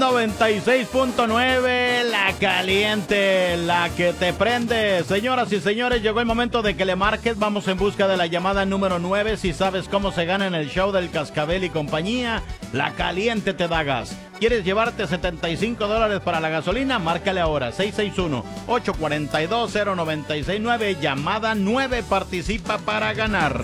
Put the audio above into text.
96.9, la caliente, la que te prende. Señoras y señores, llegó el momento de que le marques. Vamos en busca de la llamada número 9. Si sabes cómo se gana en el show del Cascabel y compañía, la caliente te da gas. ¿Quieres llevarte $75 para la gasolina? Márcale ahora, 661-842-0969. Llamada 9, participa para ganar.